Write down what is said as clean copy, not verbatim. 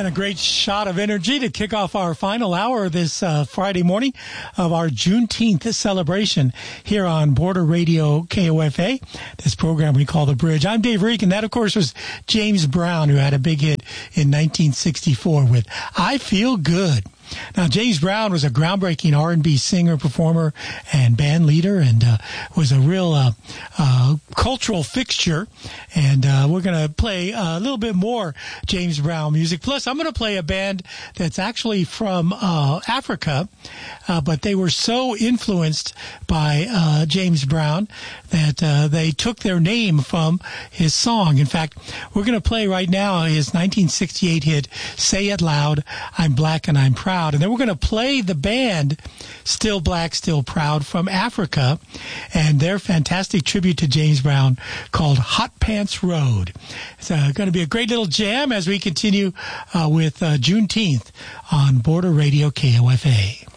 And a great shot of energy to kick off our final hour this Friday morning of our Juneteenth celebration here on Border Radio KOFA, this program we call The Bridge. I'm Dave Reek, and that, of course, was James Brown, who had a big hit in 1964 with I Feel Good. Now, James Brown was a groundbreaking R&B singer, performer, and band leader, and was a real cultural fixture. And we're going to play a little bit more James Brown music. Plus, I'm going to play a band that's actually from Africa, but they were so influenced by James Brown that they took their name from his song. In fact, we're going to play right now his 1968 hit, Say It Loud, I'm Black and I'm Proud. And then we're going to play the band Still Black, Still Proud from Africa and their fantastic tribute to James Brown called Hot Pants Road. It's going to be a great little jam as we continue with Juneteenth on Border Radio KOFA.